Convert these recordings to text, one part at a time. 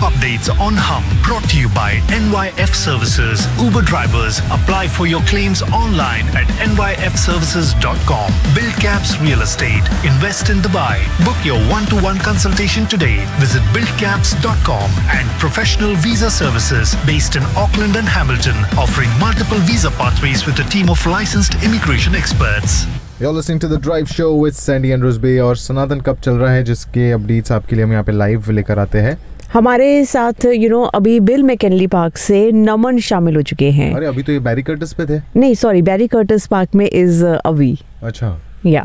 updates on Hum brought to you by NYF Services. Uber drivers, apply for your claims online at nyfservices.com. Build Cabs Real Estate. Invest in Dubai. Book your one-to-one consultation today. Visit buildcabs.com. And Professional Visa Services based in Auckland and Hamilton, offering multiple visa pathways with a team of licensed immigration experts. You're listening to The Drive Show with Sandy and Rusbe और सनातन कब चल रहा है जिसके updates आपके लिए हम यहाँ पे लाइव लेकर आते हैं। हमारे साथ अभी बिल मैकिनली पार्क से नमन शामिल हो चुके हैं। अरे अभी तो ये बैरी कर्टिस पे थे। नहीं सॉरी, बैरी कर्टिस पार्क में इज अवी। अच्छा या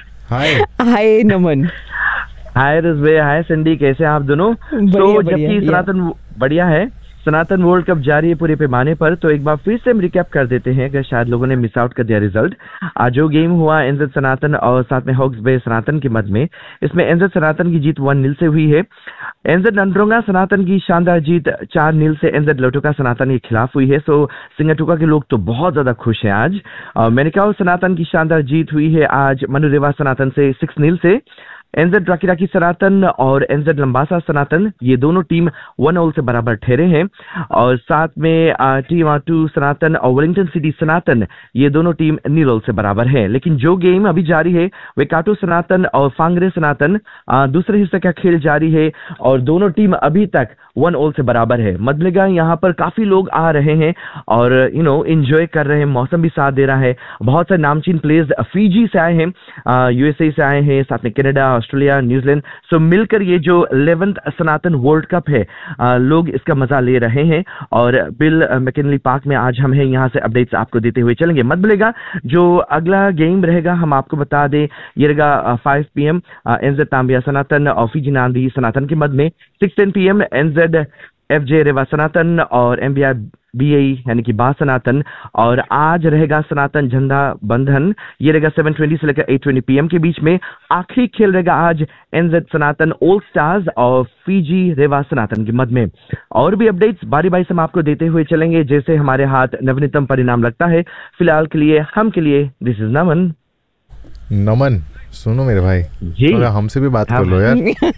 हाय नमन। हाय रुजबे, हाय सैंडी, कैसे हैं आप दोनों? तो जबकि सनातन बढ़िया है, सनातन वर्ल्ड कप जारी है पूरे पैमाने पर, तो एक बार फिर से हम रिकैप कर देते हैं अगर शायद लोगों ने मिस आउट कर दिया रिजल्ट। आज जो गेम हुआ एनजेड सनातन और साथ में हॉक्स बे सनातन के मध्य में, इसमें एनजेड सनातन की जीत 1-0 से हुई है। एनजेड नंद्रोंगा सनातन की शानदार जीत 4-0 से एनजेड लोटोका सनातन के खिलाफ हुई है। सो सिंगाटोका के लोग तो बहुत ज्यादा खुश हैं आज। मेनिकाओ सनातन की शानदार जीत हुई है आज मनुरेवा सनातन से 6-0 से। एनजेड राकीराकी सनातन और एनजेड लंबासा सनातन ये दोनों टीम 1-1 से बराबर ठहरे हैं। और साथ में टी2 सनातन और वेलिंगटन सिटी सनातन ये दोनों टीम 0-0 से बराबर है। लेकिन जो गेम अभी जारी है वेकाटो सनातन और फांगरे सनातन दूसरे हिस्से का खेल जारी है और दोनों टीम अभी तक 1-1 से बराबर है। मदलेगा यहाँ पर काफी लोग आ रहे हैं और एंजॉय कर रहे हैं, मौसम भी साथ दे रहा है। बहुत सारे नामचीन प्लेयर्स फीजी से आए हैं, यूएसए से आए हैं, साथ में कनाडा, ऑस्ट्रेलिया, न्यूजीलैंड। सो मिलकर ये जो 11th सनातन वर्ल्ड कप है लोग इसका मजा ले रहे हैं। और बिल मैकिनली पार्क में आज हम हैं, यहाँ से अपडेट्स आपको देते हुए चलेंगे। मत भूलिएगा जो अगला गेम रहेगा हम आपको बता दें, ये रहेगा 5 PM एनजेड तांबिया सनातन और फीजी नांदी सनातन के मध्य में। 6:10 PM एनजेड एफजे रेवा सनातन और एमबीआई बीएई यानी कि बा सनातन। और आज रहेगा सनातन झंडा बंधन, ये रहेगा 7:20 से लेकर 8:20 PM के बीच में। आखिरी खेल रहेगा आज एनजेड सनातन ऑल स्टार्स और फीजी रेवा सनातन के मध्य में। और भी अपडेट्स बारी बारी से हम आपको देते हुए चलेंगे जैसे हमारे हाथ नवनीतम परिणाम लगता है। फिलहाल के लिए हम के लिए दिस इज नमन। नमन सुनो मेरे भाई, थोड़ा हमसे भी बात कर लो यार।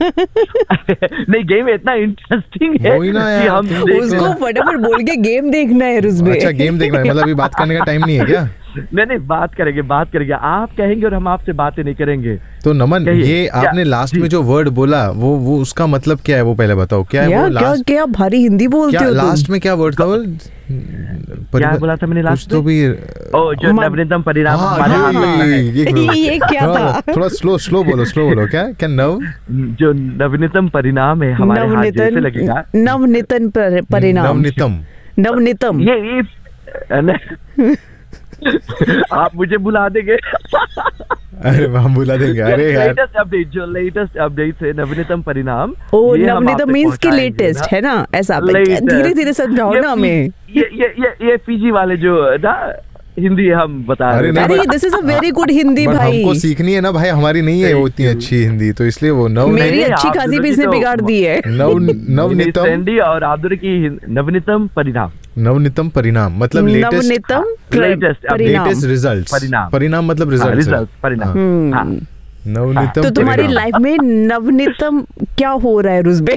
नहीं, गेम इतना इंटरेस्टिंग है कि हम उसको फटाफट बोल के गेम देखना है रुजबे। अच्छा गेम देखना है, मतलब अभी बात करने का टाइम नहीं है क्या? नहीं, बात करेंगे। आप कहेंगे और हम आपसे बातें नहीं करेंगे। तो नमन ये आपने लास्ट में जो वर्ड बोला वो उसका मतलब क्या है वो पहले बताओ। क्या है वो लास्ट? क्या भारी हिंदी बोलते हो तुम? लास्ट में क्या वर्ड था वो? क्या बोला था मैंने लास्ट तो भी जो नवनीतम परिणाम हमारे हाथ में। ये क्या था? थोड़ा स्लो बोलो। क्या जो नवनीतम परिणाम है हमारे हाथ जैसे लगेगा। नवनीतम परिणाम। नवनीतम ये आप मुझे बुला देंगे। अरे हम बुला देंगे। अरे यार लेटेस्ट अपडेट है नवनीतम परिणाम। नवनीतम मींस के लेटेस्ट है ना, ऐसा धीरे समझाओ ना हमें। ये फीजी वाले जो ना हिंदी हम बता रहे हैं। अरे this is a very good Hindi भाई। हमको सीखनी है ना भाई, हमारी नहीं है वो इतनी अच्छी हिंदी, तो इसलिए वो मेरी अच्छी खासी भी इसने बिगाड़ दी है। नवनीतम सैंडी और आब्दुल की नवनीतम परिणाम। नवनीतम परिणाम मतलब लेटेस्ट रिजल्ट्स। परिणाम मतलब रिजल्ट परिणाम। नवनीतम। तो तुम्हारी लाइफ में नवनीतम क्या हो रहा है रुजबे?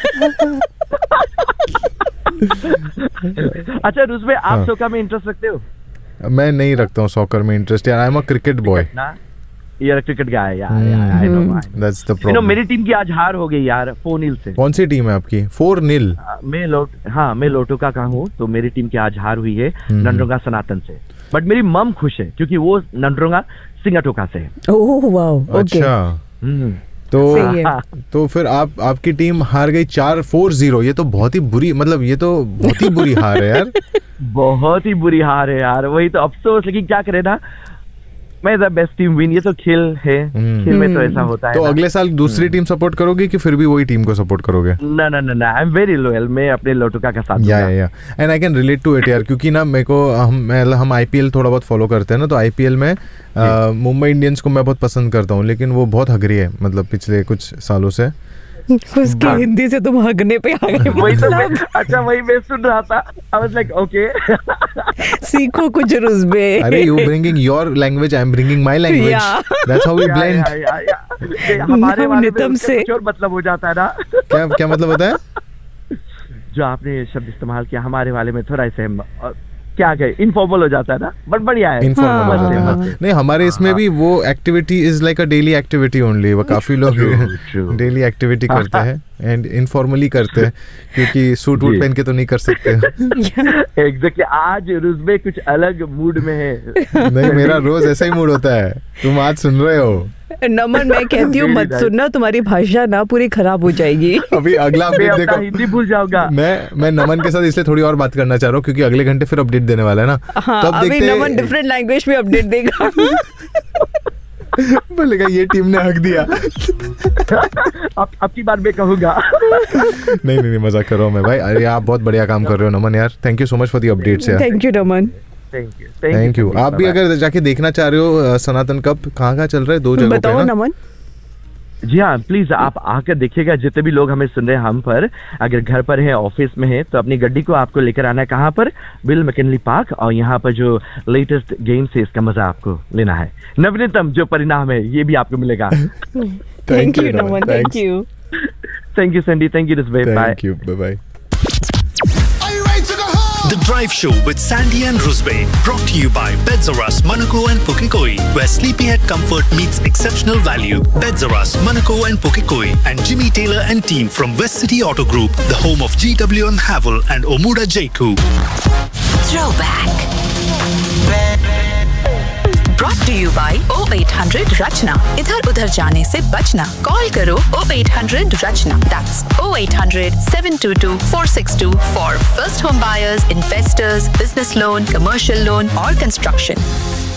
अच्छा रुजबे, आप सॉकर में इंटरेस्ट रखते हो? मैं नहीं रखता हूँ सॉकर में इंटरेस्ट यार। I am a cricket boy. यार क्रिकेट गाय यार। That's the problem. मेरी टीम की आज हार हो गई यार 4-0 से। कौन सी टीम है आपकी? 4-0। मैं लोटोका का हूँ, तो मेरी टीम की आज हार हुई है नंद्रोंगा सनातन से। बट मेरी मम खुश है क्योंकि वो नंद्रोंगा सिंगाटोका से है। Oh wow, okay. अच्छा तो फिर आपकी टीम हार गई 4-4-0। ये तो बहुत ही बुरी, मतलब ये तो बहुत ही बुरी हार है यार। बहुत ही बुरी हार है यार, वही तो अफसोस। लेकिन क्या करे ना, मैं द बेस्ट टीम विन, ये तो खेल है, खेल में तो ऐसा होता है। तो अगले साल दूसरी टीम सपोर्ट करोगे कि फिर भी वही टीम को सपोर्ट करोगे? ना आई एम वेरी लॉयल। मैं अपने लोटोका का साथ या and I can relate to it यार, क्योंकि ना मेरे को हम आईपीएल थोड़ा बहुत फॉलो करते हैं ना, तो आईपीएल में मुंबई इंडियंस को मैं बहुत पसंद करता हूँ, लेकिन वो बहुत हगरी है मतलब पिछले कुछ सालों से। उसकी हिंदी से तुम हगने पे आ गए। वही तो अच्छा वही मैं सुन रहा था। I was like, okay. सीखो कुछ रुजबे। अरे you bringing your language, I'm bringing my language. That's how we blend. हमारे वाले में कुछ और मतलब हो जाता है ना। क्या मतलब होता है? जो आपने शब्द इस्तेमाल किया हमारे वाले में थोड़ा ऐसे क्या कहे इनफॉर्मल हो जाता है ना, बट बढ़िया है। इनफॉर्मल हो जाता है। नहीं हमारे इसमें भी वो activity is like a daily activity only. वो काफी लोग डेली एक्टिविटी करते हैं एंड इनफॉर्मली करते हैं, क्योंकि सूट वूट पहन के तो नहीं कर सकते। एग्जैक्टली, आज रुज़बे कुछ अलग मूड में है। नहीं, मेरा रोज ऐसा ही मूड होता है, तुम आज सुन रहे हो। नमन, मैं कहती हूँ मत सुनना, तुम्हारी भाषा ना पूरी खराब हो जाएगी। अभी अगला अपडेट देखो, हिंदी भूल जाऊंगा। मैं नमन के साथ इसलिए थोड़ी और बात करना चाह रहा हूँ, क्योंकि अगले घंटे फिर अपडेट देने वाला है ना। हाँ, तब अभी नमन डिफरेंट लैंग्वेज में अपडेट देगा। बोलेगा ये टीम ने हक दिया। अब की बार मैं कहूँगा। नहीं मजाक कर रहा हूँ मैं भाई। अरे आप बहुत बढ़िया काम कर रहे हो नमन यार, thank you so much for the updates यार। Thank you Naman. Thank you. आप भी अगर जाके देखना चाह रहे हो सनातन कप कहाँ चल रहा है, 2 जगहों पे बताओ नमन। जी हाँ, प्लीज आप आकर देखिएगा। जितने भी लोग हमें सुन रहे हैं हम पर, अगर घर पर है, ऑफिस में है, तो अपनी गड्डी को आपको लेकर आना है कहाँ पर, बिल मैकिनली पार्क। और यहाँ पर जो लेटेस्ट गेम्स है इसका मजा आपको लेना है। नवीनतम जो परिणाम है ये भी आपको मिलेगा। Thank you Naman, thank you. Thank you sundry, thank you Ruzbeh, bye. Thank you, bye bye. The Drive Show with Sandy and Rusbe, brought to you by Beds R Us, Monaco and Pukekoi, where sleepyhead comfort meets exceptional value. Beds R Us, Monaco and Pukekoi, and Jimmy Taylor and team from West City Auto Group, the home of GWM Havel and Omuda Jaiku. Throwback. Brought to you by 0800 Rachna. इधर उधर जाने से बचना। Call करो 0800 Rachna. That's 0800 722 462 for first home buyers, investors, business loan, commercial loan और construction.